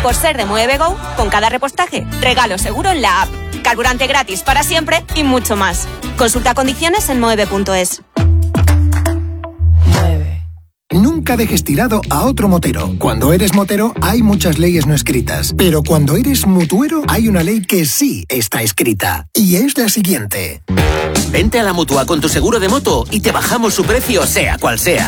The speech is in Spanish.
Por ser de Mueve Go, con cada repostaje, regalo seguro en la app, carburante gratis para siempre y mucho más. Consulta condiciones en moeve.es. Nunca dejes tirado a otro motero. Cuando eres motero hay muchas leyes no escritas, pero cuando eres mutuero hay una ley que sí está escrita, y es la siguiente. Vente a la Mutua con tu seguro de moto y te bajamos su precio sea cual sea.